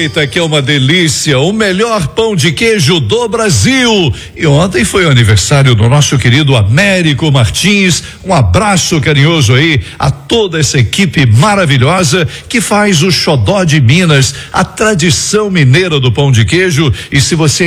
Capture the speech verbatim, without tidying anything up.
Eita, que é uma delícia, o melhor pão de queijo do Brasil. E ontem foi o aniversário do nosso querido Américo Martins. Um abraço carinhoso aí a toda essa equipe maravilhosa que faz o xodó de Minas, a tradição mineira do pão de queijo. E se você